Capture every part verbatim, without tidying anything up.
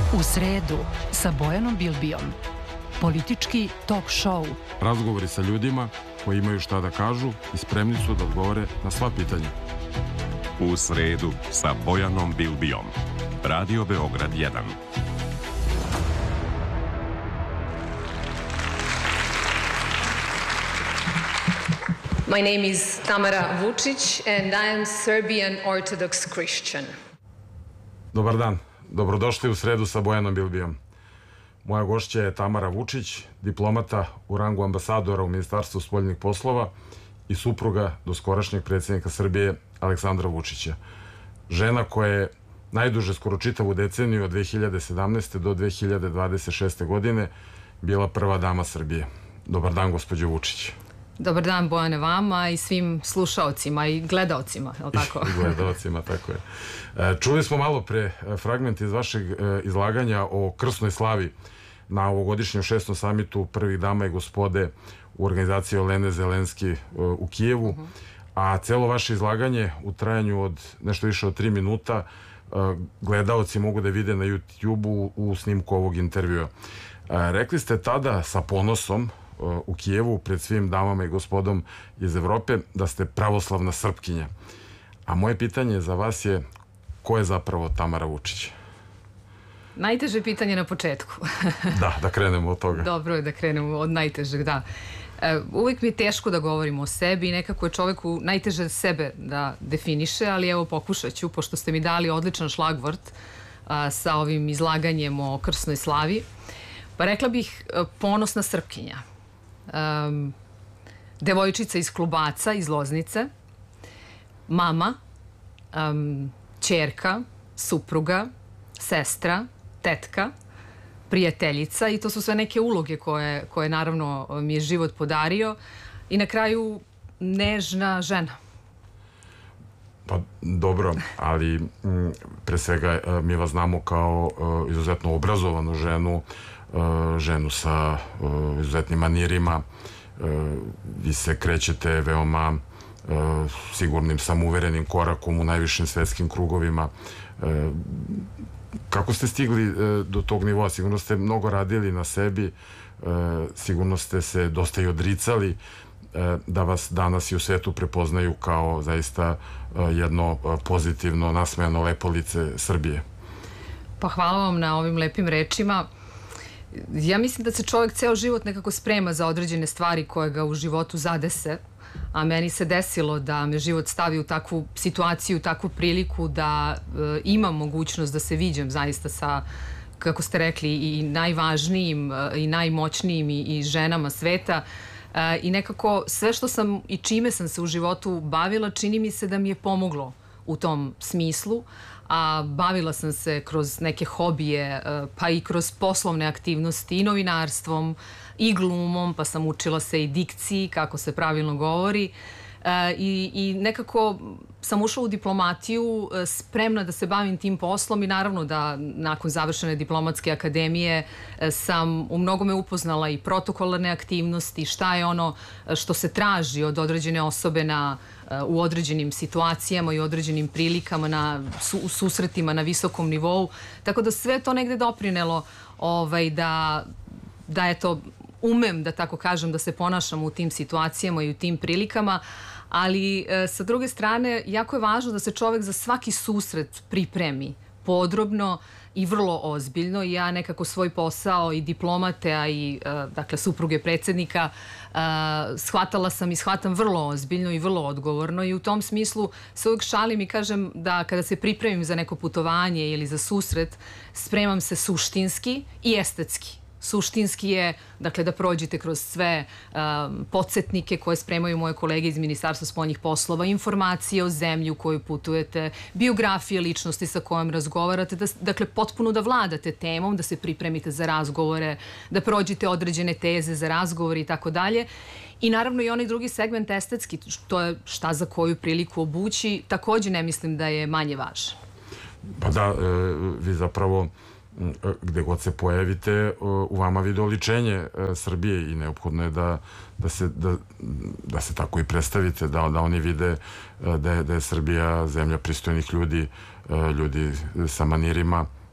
U sredu sa Bojanom Bilbijom. Politički talk show. Razgovori sa ljudima koji imaju šta da kažu i spremni su da odgovore na sva pitanja. U sredu sa Bojanom Bilbijom. Radio Beograd jedan. My name is Tamara Vučić and I am Serbian Orthodox Christian. Dobar dan. Dobrodošli u sredu sa Bojanom Bilbijom. Moja gošća je Tamara Vučić, diplomata u rangu ambasadora u Ministarstvu spoljnih poslova i supruga doskorašnjeg predsjednika Srbije Aleksandra Vučića. Žena koja je najduže skoro čitavu deceniju od dve hiljade sedamnaeste. do dve hiljade dvadeset šeste. godine bila prva dama Srbije. Dobar dan, gospođo Vučić. Dobar dan, Bojane, vama i svim slušaocima i gledaocima, je li tako? I gledaocima, tako je. Čuli smo malo pre fragment iz vašeg izlaganja o krsnoj slavi na ovogodišnjem šestom samitu prvih dama i gospode u organizaciji Olene Zelenski u Kijevu, a celo vaše izlaganje u trajanju od nešto više od tri minuta gledaoci mogu da vide na YouTube-u u snimku ovog intervjua. Rekli ste tada sa ponosom u Kijevu pred svim damama i gospodom iz Evrope da ste pravoslavna Srpkinja. A moje pitanje za vas je ko je zapravo Tamara Vučić? Najteže pitanje na početku. Da, da krenemo od toga. Dobro je da krenemo od najtežeg, da. Uvijek mi je teško da govorim o sebi i nekako je čoveku najteže sebe da definiše, ali evo pokušat ću, pošto ste mi dali odličan šlagvort sa ovim izlaganjem o krsnoj slavi. Pa rekla bih ponosna Srpkinja. Um, devojčica iz Klubaca, iz Loznice, mama, um, ćerka, supruga, sestra, tetka, prijateljica i to su sve neke uloge koje, koje naravno mi je život podario i na kraju nežna žena. Pa dobro, ali m, pre svega mi vas znamo kao uh, izuzetno obrazovanu ženu, Uh, ženu sa uh, izuzetnim manirima. Uh, vi se krećete veoma uh, sigurnim, samouverenim korakom u najvišim svetskim krugovima. Uh, kako ste stigli uh, do tog nivoa? Sigurno ste mnogo radili na sebi, uh, sigurno ste se dosta i odricali uh, da vas danas i u svetu prepoznaju kao zaista uh, jedno uh, pozitivno, nasmejano lepo lice Srbije. Pa hvala vam na ovim lepim rečima. Ja mislim da se čovjek ceo život nekako sprema za određene stvari koje ga u životu zadese, a meni se desilo da me život stavi u takvu situaciju, u takvu priliku da e, imam mogućnost da se viđem zaista sa, kako ste rekli, i najvažnijim e, i najmoćnijim i, i ženama sveta e, i nekako sve što sam i čime sam se u životu bavila čini mi se da mi je pomoglo u tom smislu, a bavila sam se kroz neke hobije, pa i kroz poslovne aktivnosti i novinarstvom i glumom, pa sam učila se i dikciji, kako se pravilno govori. I, i nekako sam ušla u diplomatiju spremna da se bavim tim poslom i naravno da nakon završene diplomatske akademije sam u mnogome upoznala i protokolarne aktivnosti, šta je ono što se traži od određene osobe na, u određenim situacijama i određenim prilikama, na su, u susretima na visokom nivou. Tako da sve to negde doprinelo ovaj, da, da eto, umem, da tako kažem, da se ponašam u tim situacijama i u tim prilikama, ali e, sa druge strane jako je važno da se čovek za svaki susret pripremi podrobno i vrlo ozbiljno. Ja nekako svoj posao i diplomate, a i e, dakle supruge predsjednika e, shvatala sam i shvatam vrlo ozbiljno i vrlo odgovorno i u tom smislu se uvijek šalim i kažem da kada se pripremim za neko putovanje ili za susret, spremam se suštinski i estetski. Suštinski je, dakle, da prođete kroz sve um, podsjetnike koje spremaju moje kolege iz Ministarstva spoljnih poslova, informacije o zemlji u koju putujete, biografije ličnosti sa kojom razgovarate, da, dakle, potpuno da vladate temom, da se pripremite za razgovore, da prođete određene teze za razgovor i tako dalje. I naravno i onaj drugi segment estetski, to je šta za koju priliku obući, također ne mislim da je manje važan. Pa da, vi zapravo gde god se pojavite, u vama vide oličenje Srbije i neophodno je da, da, se, da, da se tako i predstavite, da, da oni vide da je, da je Srbija zemlja pristojnih ljudi, ljudi sa manirima,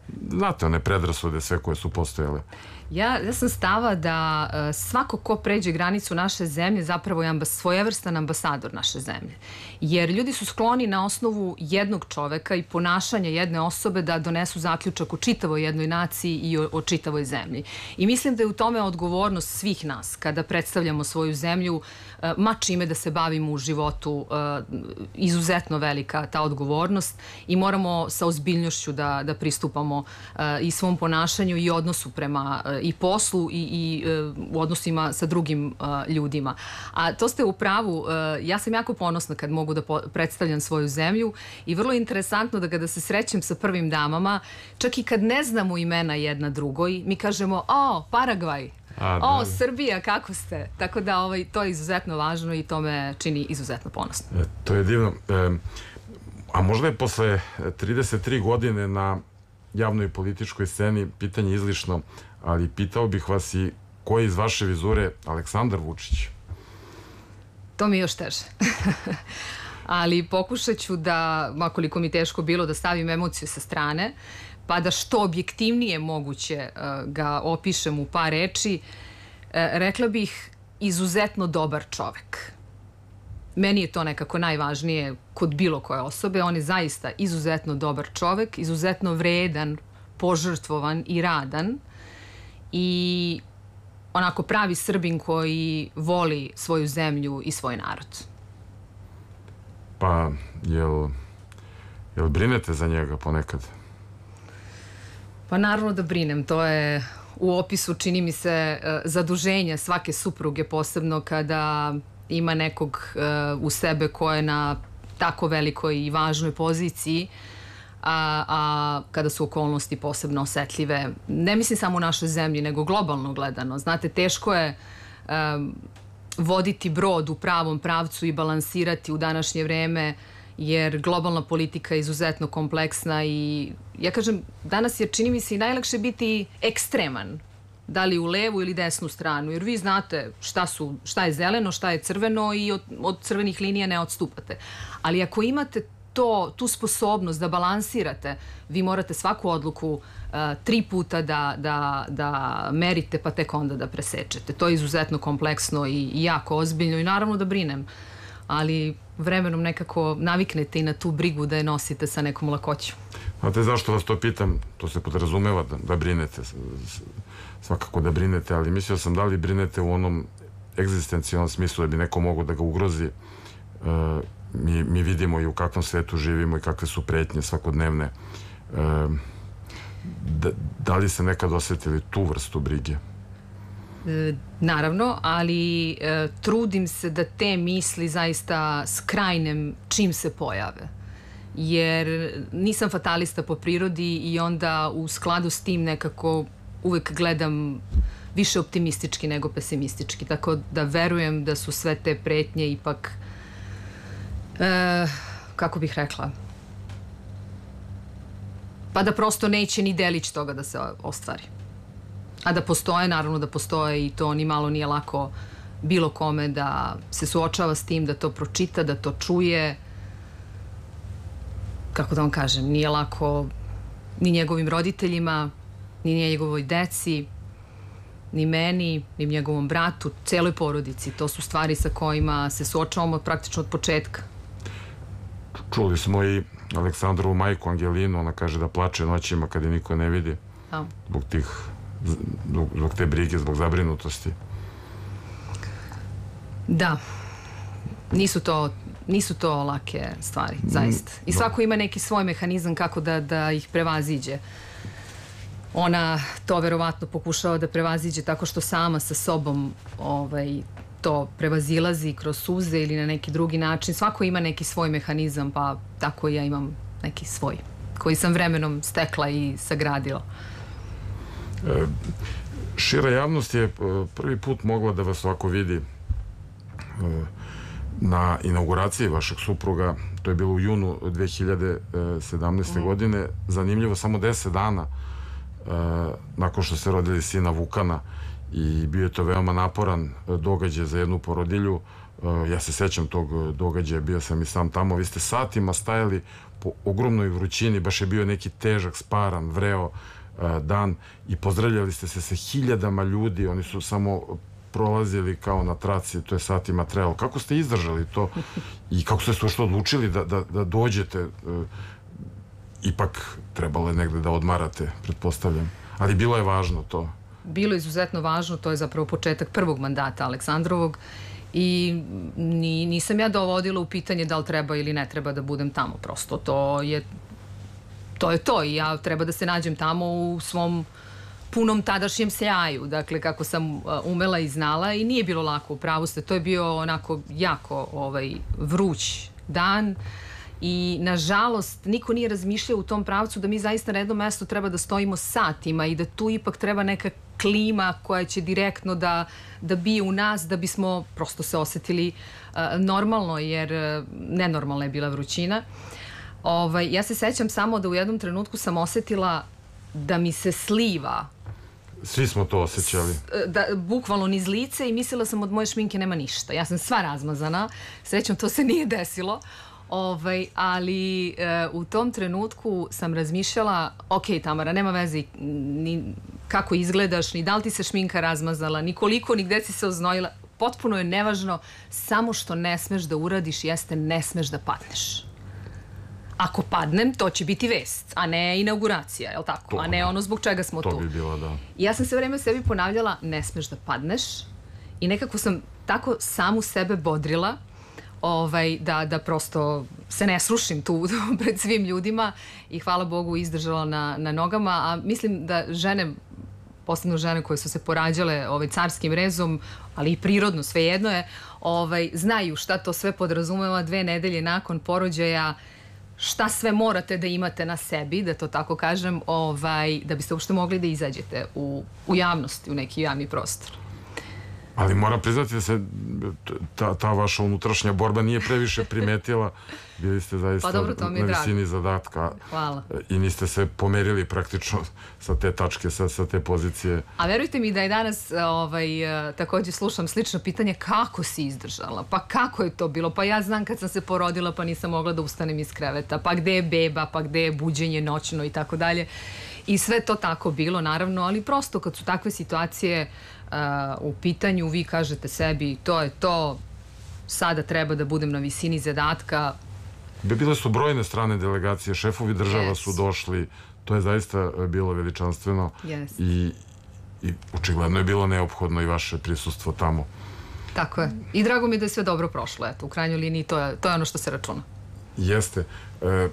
znate, one predrasude sve koje su postojale. Ja, ja sam stava da uh, svako ko pređe granicu naše zemlje zapravo je ambas, svojevrstan ambasador naše zemlje. Jer ljudi su skloni na osnovu jednog čoveka i ponašanja jedne osobe da donesu zaključak o čitavoj jednoj naciji i o, o čitavoj zemlji. I mislim da je u tome odgovornost svih nas kada predstavljamo svoju zemlju, uh, ma čime da se bavimo u životu, uh, izuzetno velika ta odgovornost i moramo sa ozbiljnošću da, da pristupamo uh, i svom ponašanju i odnosu prema uh, i poslu i, i uh, u odnosima sa drugim uh, ljudima. A to ste u pravu, uh, ja sam jako ponosna kad mogu da po predstavljam svoju zemlju i vrlo je interesantno da kada se srećem sa prvim damama, čak i kad ne znamo imena jedna drugoj, mi kažemo, o, Paragvaj, A, o, da. Srbija, kako ste? Tako da ovaj, to je izuzetno važno i to me čini izuzetno ponosno. E, to je divno. E, a možda je posle trideset tri godine na javnoj političkoj sceni pitanje izlišno, ali pitao bih vas i ko je iz vaše vizure Aleksandar Vučić? To mi je još teže. Ali pokušat ću da, makoliko mi teško bilo, da stavim emociju sa strane, pa da što objektivnije moguće uh, ga opišem u par reči. Uh, rekla bih izuzetno dobar čovek. Meni je to nekako najvažnije kod bilo koje osobe. On je zaista izuzetno dobar čovek, izuzetno vredan, požrtvovan i radan i onako pravi Srbin koji voli svoju zemlju i svoj narod. Pa, jel, jel brinete za njega ponekad? Pa naravno da brinem. To je u opisu, čini mi se, zaduženja svake supruge, posebno kada ima nekog u sebe ko je na tako velikoj i važnoj poziciji, a, a kada su okolnosti posebno osetljive. Ne mislim samo u našoj zemlji, nego globalno gledano. Znate, teško je um, voditi brod u pravom pravcu i balansirati u današnje vreme, jer globalna politika je izuzetno kompleksna i ja kažem, danas je, čini mi se, i najlakše biti ekstreman, da li u levu ili desnu stranu, jer vi znate šta, su, šta je zeleno, šta je crveno i od, od crvenih linija ne odstupate. Ali ako imate to, tu sposobnost da balansirate, vi morate svaku odluku uh, tri puta da, da, da merite, pa tek onda da presečete. To je izuzetno kompleksno i, i jako ozbiljno i naravno da brinem, ali vremenom nekako naviknete i na tu brigu da je nosite sa nekom lakoćom. Znate zašto vas to pitam? To se podrazumeva da, da brinete, svakako da brinete, ali mislio sam da li brinete u onom egzistencijalnom smislu da bi neko mogao da ga ugrozi. Uh, mi, mi vidimo i u kakvom svetu živimo i kakve su pretnje svakodnevne. Uh, da, da li ste nekad osjetili tu vrstu brige? E, naravno, ali e, trudim se da te misli zaista skrajnem čim se pojave. Jer nisam fatalista po prirodi i onda u skladu s tim nekako uvek gledam više optimistički nego pesimistički. Tako da verujem da su sve te pretnje ipak, e, kako bih rekla, pa da prosto neće ni delić toga da se ostvari. A da postoje, naravno da postoje i to ni malo nije lako bilo kome da se suočava s tim, da to pročita, da to čuje. Kako da vam kažem, nije lako ni njegovim roditeljima, ni njegovoj deci, ni meni, ni njegovom bratu, celoj porodici. To su stvari sa kojima se suočavamo praktično od početka. Čuli smo i Aleksandrovu majku Angelinu, ona kaže da plače noćima kad je niko ne vidi. Da. Zbog tih zbog te brige, zbog zabrinutosti. Da. Nisu to, nisu to lake stvari, zaista. I svako ima neki svoj mehanizam kako da, da ih prevaziđe. Ona to verovatno pokušava da prevaziđe tako što sama sa sobom ovaj, to prevazilazi kroz suze ili na neki drugi način. Svako ima neki svoj mehanizam, pa tako i ja imam neki svoj, koji sam vremenom stekla i sagradila. Šira javnost je prvi put mogla da vas ovako vidi na inauguraciji vašeg supruga. To je bilo u junu dve hiljade sedamnaeste. Mm. godine. Zanimljivo, samo deset dana nakon što ste rodili sina Vukana i bio je to veoma naporan događaj za jednu porodilju. ja se sećam tog događaja, bio sam i sam tamo, vi ste satima stajali po ogromnoj vrućini, baš je bio neki težak, sparan, vreo dan i pozdravljali ste se sa hiljadama ljudi, oni su samo prolazili kao na traci, to je satima trajalo. Kako ste izdržali to i kako ste se što odlučili da, da, da dođete? Ipak trebalo je negde da odmarate, pretpostavljam. Ali bilo je važno to. Bilo je izuzetno važno, to je zapravo početak prvog mandata Aleksandrovog i ni, nisam ja dovodila u pitanje da li treba ili ne treba da budem tamo. Prosto to je to je to i ja treba da se nađem tamo u svom punom tadašnjem sjaju, dakle kako sam umela i znala i nije bilo lako, u pravu ste, to je bio onako jako ovaj, vruć dan i nažalost niko nije razmišljao u tom pravcu da mi zaista na jednom mestu treba da stojimo satima i da tu ipak treba neka klima koja će direktno da, da bije u nas da bismo prosto se osetili uh, normalno, jer uh, nenormalna je bila vrućina. Ovaj, ja se sećam samo da u jednom trenutku sam osetila da mi se sliva. Svi smo to osjećali. Da, bukvalno niz lice i mislila sam od moje šminke nema ništa. Ja sam sva razmazana. Srećom, to se nije desilo. Ovaj, ali e, u tom trenutku sam razmišljala, ok, Tamara, nema veze ni kako izgledaš, ni da li ti se šminka razmazala, ni koliko, ni gde si se oznojila. Potpuno je nevažno. Samo što ne smeš da uradiš jeste ne smeš da padneš. Ako padnem, to će biti vest, a ne inauguracija, je li tako? To, a ne ono zbog čega smo to tu. To bi bilo, da. I ja sam sve vreme sebi ponavljala, ne smeš da padneš. I nekako sam tako samu sebe bodrila ovaj, da, da prosto se ne srušim tu pred svim ljudima i hvala Bogu izdržala na, na nogama. A mislim da žene, posebno žene koje su se porađale ovaj, carskim rezom, ali i prirodno, svejedno je, ovaj, znaju šta to sve podrazumeva dve nedelje nakon porođaja, šta sve morate da imate na sebi, da to tako kažem, ovaj, da biste uopšte mogli da izađete u, u javnosti, u neki javni prostor. Ali moram priznati da se ta, ta vaša unutrašnja borba nije previše primetila. Bili ste zaista pa dobro, to mi je na visini drago. Zadatka. Hvala. I niste se pomerili praktično sa te tačke, sa, sa te pozicije. A verujte mi da je danas ovaj, takođe slušam slično pitanje kako si izdržala, pa kako je to bilo, pa ja znam kad sam se porodila pa nisam mogla da ustanem iz kreveta, pa gde je beba, pa gde je buđenje noćno i tako dalje. I sve to tako bilo, naravno, ali prosto kad su takve situacije uh, u pitanju, vi kažete sebi to je to, sada treba da budem na visini zadatka. Bile su brojne strane delegacije, šefovi država yes. su došli, to je zaista bilo veličanstveno yes. i, i očigledno je bilo neophodno i vaše prisustvo tamo. Tako je. I drago mi je da je sve dobro prošlo, eto, u krajnjoj liniji to je, to je ono što se računa. Jeste. E,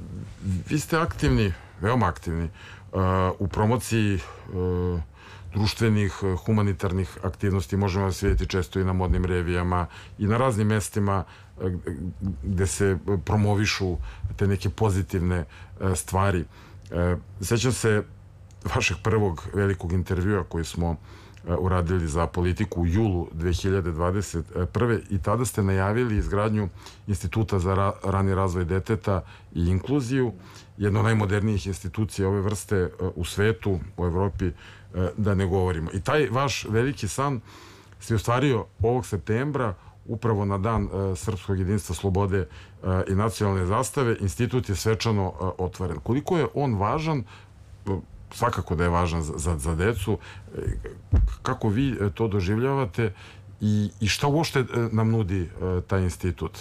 vi ste aktivni, veoma aktivni, uh, u promociji uh, društvenih, humanitarnih aktivnosti. Možemo vas vidjeti često i na modnim revijama i na raznim mestima uh, gde se promovišu te neke pozitivne uh, stvari. Uh, sećam se vašeg prvog velikog intervjua koji smo uh, uradili za Politiku u julu dve hiljade dvadeset prve. i tada ste najavili izgradnju Instituta za ra rani razvoj deteta i inkluziju, jedna od najmodernijih institucija ove vrste u svetu, u Evropi, da ne govorimo. I taj vaš veliki san se ostvario ovog septembra, upravo na dan Srpskog jedinstva, slobode i nacionalne zastave. Institut je svečano otvoren. Koliko je on važan? Svakako da je važan za, za, za decu. Kako vi to doživljavate i, i šta uopšte nam nudi taj institut?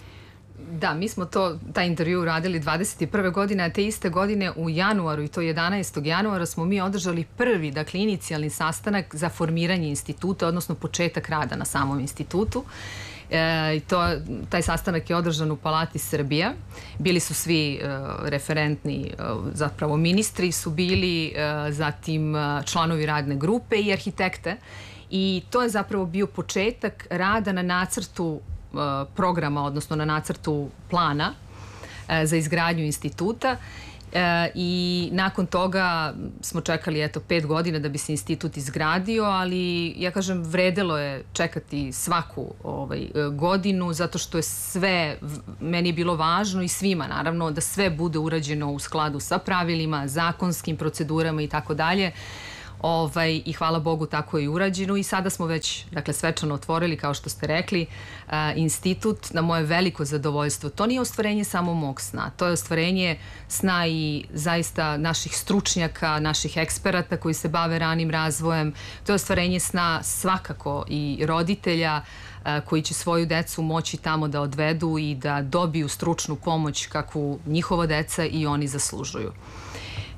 Da, mi smo to, taj intervju uradili dvadeset prve godine, a te iste godine u januaru, i to jedanaestog januara, smo mi održali prvi, dakle, inicijalni sastanak za formiranje instituta, odnosno početak rada na samom institutu. E, to, taj sastanak je održan u Palati Srbija. Bili su svi e, referentni, e, zapravo ministri su bili, e, zatim članovi radne grupe i arhitekte. I to je zapravo bio početak rada na nacrtu programa, odnosno na nacrtu plana e, za izgradnju instituta e, i nakon toga smo čekali eto pet godina da bi se institut izgradio, ali ja kažem vredelo je čekati svaku ovaj, godinu zato što je sve, meni je bilo važno i svima naravno da sve bude urađeno u skladu sa pravilima, zakonskim procedurama i tako dalje. Ovaj, i hvala Bogu tako je i urađeno i sada smo već, dakle, svečano otvorili, kao što ste rekli, a, institut na moje veliko zadovoljstvo. To nije ostvarenje samo mog sna, to je ostvarenje sna i zaista naših stručnjaka, naših eksperata koji se bave ranim razvojem. To je ostvarenje sna svakako i roditelja a, koji će svoju decu moći tamo da odvedu i da dobiju stručnu pomoć kakvu njihova deca i oni zaslužuju.